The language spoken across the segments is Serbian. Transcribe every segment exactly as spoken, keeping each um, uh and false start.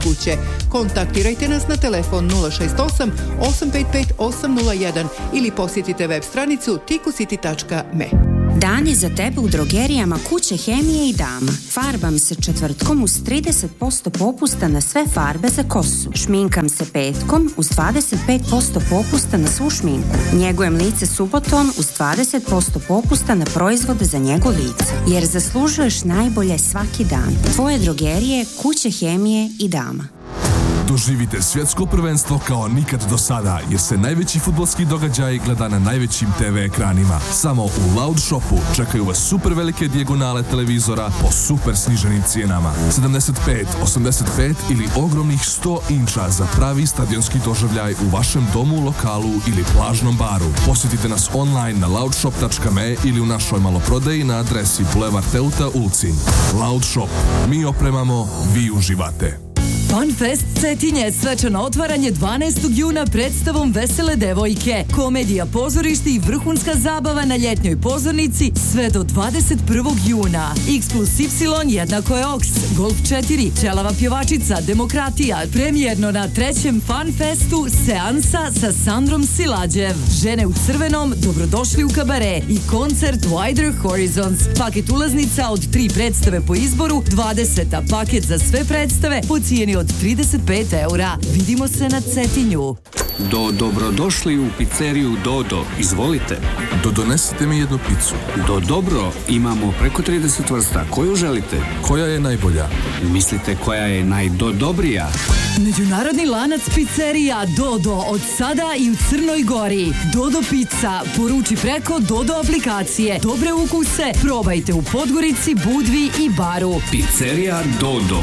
kuće. Kontaktirajte nas na telefon nula šest osam osam pet pet osam nula jedan ili posjetite web stranicu tikusiti tačka me. Dan je za tebe u drogerijama Kuće hemije i dama. Farbam se četvrtkom uz trideset posto popusta na sve farbe za kosu. Šminkam se petkom uz dvadeset pet posto popusta na svu šminku. Njegujem lice subotom uz dvadeset posto popusta na proizvode za njegu lica. Jer zaslužuješ najbolje svaki dan. Tvoje drogerije Kuće hemije i dama. Doživite svjetsko prvenstvo kao nikad do sada, jer se najveći fudbalski događaj gleda na najvećim te ve ekranima. Samo u Loud Shopu čekaju vas super velike dijagonale televizora po super sniženim cijenama. sedamdeset pet, osamdeset pet ili ogromnih sto inča za pravi stadionski doživljaj u vašem domu, lokalu ili plažnom baru. Posjetite nas online na loud shop tačka me ili u našoj maloprodaji na adresi Bulevar Teuta Ulcin. Loud Shop. Mi opremamo, vi uživate. Funfest Cetinje, svečano otvaranje dvanaestog juna predstavom Vesele devojke. Komedija, pozorište i vrhunska zabava na ljetnjoj pozornici sve do dvadeset prvog juna. X plus Y jednako je Oks, Golf četiri, Čelava pjevačica, Demokratija, premijerno na trećem Funfestu Seansa sa Sandrom Silađev. Žene u crvenom, dobrodošli u kabare i koncert Wider Horizons. Paket ulaznica od tri predstave po izboru, dvadeset, a paket za sve predstave po cijeni od trideset pet eura. Vidimo se na Cetinju. Do, dobrodošli u pizzeriju Dodo. Izvolite. Do, donesite mi jednu picu. Do, dobro. Imamo preko trideset vrsta. Koju želite? Koja je najbolja? Mislite koja je najdodobrija? Međunarodni lanac pizzerija Dodo od sada i u Crnoj Gori. Dodo pizza. Poruči preko Dodo aplikacije. Dobre ukuse probajte u Podgorici, Budvi i Baru. Pizzerija Dodo.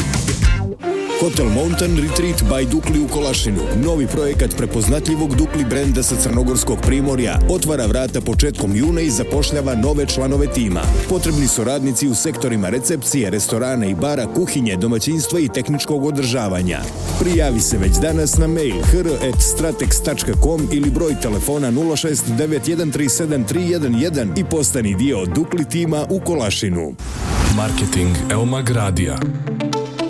Hotel Mountain Retreat by Dukli u Kolašinu. Novi projekat prepoznatljivog Dukli brenda sa crnogorskog primorja otvara vrata početkom juna i zapošljava nove članove tima. Potrebni su radnici u sektorima recepcije, restorana i bara, kuhinje, domaćinstva i tehničkog održavanja. Prijavi se već danas na mail h r at stratex tačka com ili broj telefona nula šest devet jedan tri sedam tri jedan jedan i postani dio Dukli tima u Kolašinu. Marketing Eumag Radija.